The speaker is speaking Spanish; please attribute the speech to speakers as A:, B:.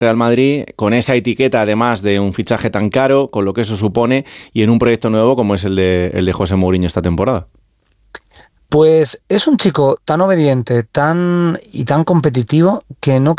A: Real Madrid con esa etiqueta, además de un fichaje tan caro, con lo que eso supone, y en un proyecto nuevo como es el de José Mourinho esta temporada?
B: Pues es un chico tan obediente, tan competitivo, que no